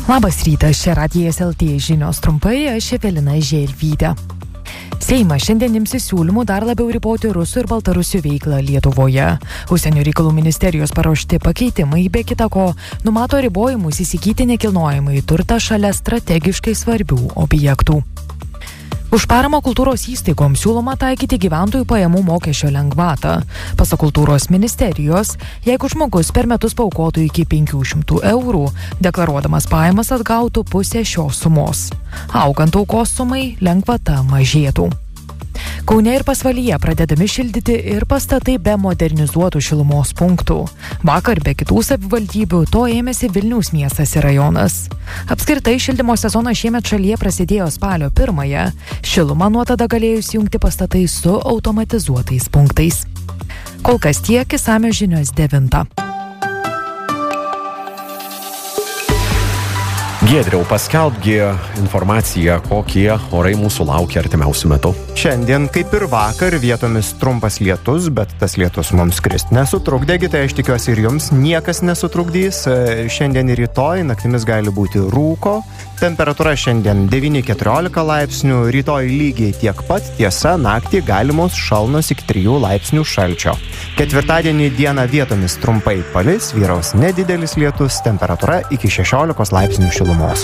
Labas rytas, čia Radijas LT žinios trumpai, aš Evelina Želvytė. Seimas šiandien imsis siūlymų dar labiau riboti rusų ir baltarusių veiklą Lietuvoje. Užsienio reikalų ministerijos paruošti pakeitimai be kita ko numato ribojimus įsigyti nekilnojamąjį turtą šalia strategiškai svarbių objektų. Už paramą kultūros įstaigoms siūloma taikyti gyventojų pajamų mokesčio lengvatą. Pasak kultūros ministerijos, jeigu žmogus per metus paaukotų iki 500 eurų, deklaruodamas pajamas atgautų pusę šios sumos. Augant aukos sumai, lengvata mažėtų. Kaune ir Pasvalyje pradedami šildyti ir pastatai be modernizuotų šilumos punktų. Vakar be kitų savivaldybių to ėmėsi Vilniaus miestas ir rajonas. Apskritai šildymo sezonas šiemet šalyje prasidėjo spalio 1. Šilumą nuo tada galėjo įsijungti pastatai su automatizuotais punktais. Kol kas tiek, išsamios žinios 9. Giedriau, paskelbgi informaciją, kokie orai mūsų laukia artimiausiu metu. Šiandien, kaip ir vakar, vietomis trumpas lietus, bet tas lietus mums krist nesutrukdė, tai aš tikiuosi ir jums niekas nesutrukdys. Šiandien ir rytoj naktimis gali būti rūko. Temperatūra šiandien 9-14 laipsnių, rytoj lygiai tiek pat, tiesa, naktį galimos šalnos iki 3 laipsnių šalčio. Ketvirtadienį dieną vietomis trumpai palis, vyraus nedidelis lietus, temperatūra iki 16 laipsnių šilumos.